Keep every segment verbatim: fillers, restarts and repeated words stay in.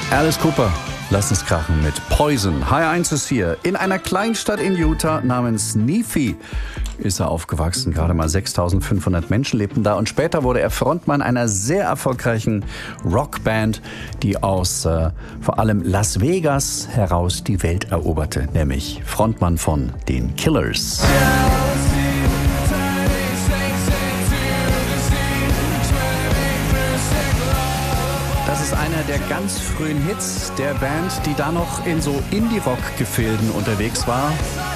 Alice Cooper, lass es krachen mit Poison. Hi eins ist hier. In einer Kleinstadt in Utah namens Nephi ist er aufgewachsen. Gerade mal sechstausendfünfhundert Menschen lebten da. Und später wurde er Frontmann einer sehr erfolgreichen Rockband, die aus äh, vor allem Las Vegas heraus die Welt eroberte. Nämlich Frontmann von den Killers. Das ist einer der ganz frühen Hits der Band, die da noch in so Indie-Rock-Gefilden unterwegs war.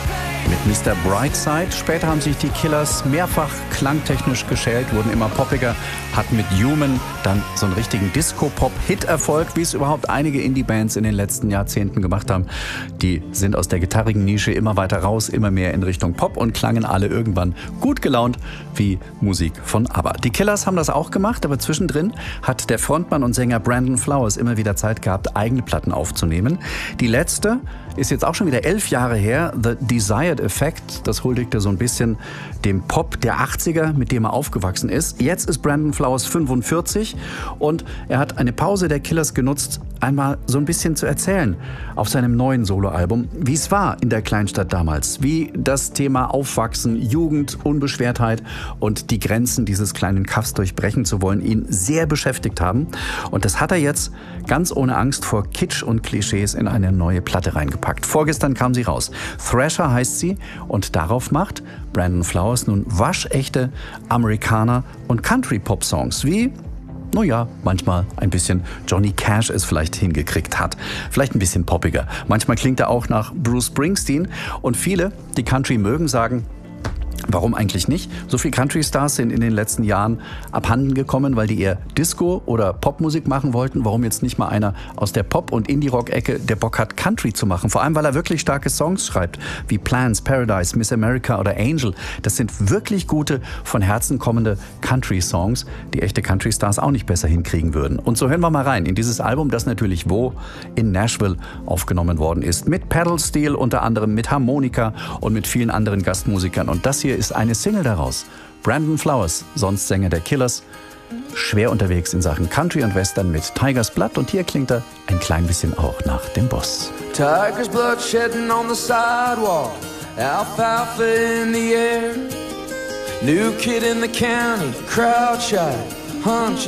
Mit Mister Brightside. Später haben sich die Killers mehrfach klangtechnisch geschält, wurden immer poppiger, hatten mit Human dann so einen richtigen Disco-Pop-Hit-Erfolg, wie es überhaupt einige Indie-Bands in den letzten Jahrzehnten gemacht haben. Die sind aus der gitarrigen Nische immer weiter raus, immer mehr in Richtung Pop und klangen alle irgendwann gut gelaunt wie Musik von ABBA. Die Killers haben das auch gemacht, aber zwischendrin hat der Frontmann und Sänger Brandon Flowers immer wieder Zeit gehabt, eigene Platten aufzunehmen. Die letzte ist jetzt auch schon wieder elf Jahre her, The Desired Effect. Das huldigte so ein bisschen dem Pop der achtziger, mit dem er aufgewachsen ist. Jetzt ist Brandon Flowers fünfundvierzig und er hat eine Pause der Killers genutzt, einmal so ein bisschen zu erzählen auf seinem neuen Soloalbum, wie es war in der Kleinstadt damals, wie das Thema Aufwachsen, Jugend, Unbeschwertheit und die Grenzen dieses kleinen Kaffs durchbrechen zu wollen, ihn sehr beschäftigt haben. Und das hat er jetzt ganz ohne Angst vor Kitsch und Klischees in eine neue Platte reingepackt. Vorgestern kam sie raus. Thrasher heißt sie und darauf macht Brandon Flowers nun waschechte Amerikaner- und Country-Pop-Songs wie, naja, manchmal ein bisschen Johnny Cash es vielleicht hingekriegt hat. Vielleicht ein bisschen poppiger. Manchmal klingt er auch nach Bruce Springsteen und viele, die Country mögen, sagen, warum eigentlich nicht? So viele Country-Stars sind in den letzten Jahren abhanden gekommen, weil die eher Disco- oder Popmusik machen wollten. Warum jetzt nicht mal einer aus der Pop- und Indie-Rock-Ecke, der Bock hat, Country zu machen? Vor allem, weil er wirklich starke Songs schreibt, wie Plans, Paradise, Miss America oder Angel. Das sind wirklich gute, von Herzen kommende Country-Songs, die echte Country-Stars auch nicht besser hinkriegen würden. Und so hören wir mal rein in dieses Album, das natürlich wo? In Nashville aufgenommen worden ist. Mit Pedal Steel unter anderem, mit Harmonika und mit vielen anderen Gastmusikern. Und das hier ist eine Single daraus. Brandon Flowers, sonst Sänger der Killers, schwer unterwegs in Sachen Country und Western mit Tiger's Blood und hier klingt er ein klein bisschen auch nach dem Boss. Tiger's blood shedding on the sidewalk, alfalfa in the air, new kid in the county, crowd shy, hunch